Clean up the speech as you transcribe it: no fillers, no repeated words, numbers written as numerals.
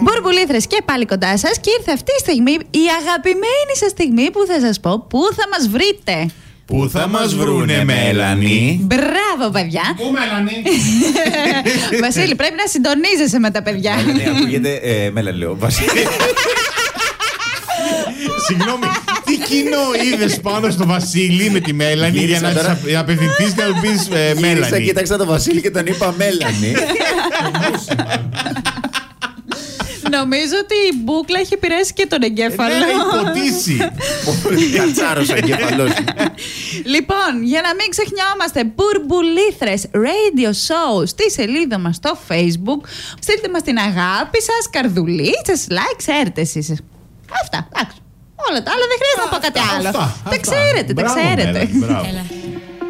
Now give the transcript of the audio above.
Μπουρμπουλήθρες και πάλι κοντά σας. Και ήρθε αυτή η στιγμή, η αγαπημένη σας στιγμή που θα σας πω πού θα μας βρείτε. Πού θα μας βρούνε, Μέλανη? Μπράβο, παιδιά. Πού, Μέλανη? Βασίλη, πρέπει να συντονίζεσαι με τα παιδιά. Ναι, ακούγεται. Μέλανη, λέω. Βασίλη. Συγγνώμη, τι κοινό είδες πάνω στο Βασίλη με τη Μέλανη για να απευθυνθείς και να του πεις Μέλανη? Κοίταξα τον Βασίλη και τον είπα Μέλανη. Νομίζω ότι η μπούκλα έχει επηρεάσει και τον εγκέφαλο. Ναι, υποτίσει. Κατσάρος ο εγκέφαλος. Λοιπόν, για να μην ξεχνιόμαστε, Μπουρμπουλήθρες Radio Show στη σελίδα μας στο Facebook. Στείλτε μας την αγάπη σας, καρδουλίτσες, like, ξέρετε εσείς. Αυτά, εντάξει. Όλα τα άλλα δεν χρειάζεται να πω κάτι άλλο. Τα ξέρετε, τα ξέρετε.